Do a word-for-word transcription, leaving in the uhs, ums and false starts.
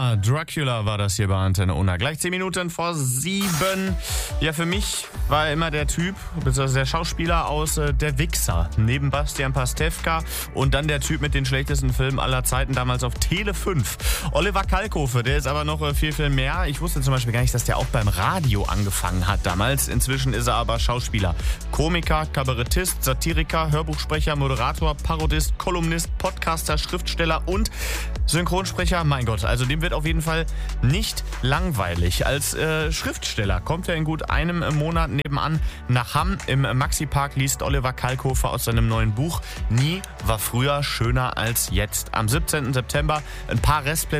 Ja, Dracula war das hier bei Antenne Unna. Gleich zehn Minuten vor sieben. Ja, für mich war er immer der Typ, beziehungsweise der Schauspieler aus äh, Der Wichser. Neben Bastian Pastewka und dann der Typ mit den schlechtesten Filmen aller Zeiten, damals auf Tele fünf. Oliver Kalkofe, der ist aber noch äh, viel, viel mehr. Ich wusste zum Beispiel gar nicht, dass der auch beim Radio angefangen hat damals. Inzwischen ist er aber Schauspieler. Komiker, Kabarettist, Satiriker, Hörbuchsprecher, Moderator, Parodist, Kolumnist, Podcaster, Schriftsteller und Synchronsprecher. Mein Gott, also dem wird auf jeden Fall nicht langweilig. Als äh, Schriftsteller kommt er in gut einem Monat nebenan nach Hamm. Im Maxi-Park liest Oliver Kalkofe aus seinem neuen Buch Nie war früher schöner als jetzt. Am siebzehnten September ein paar Restplätze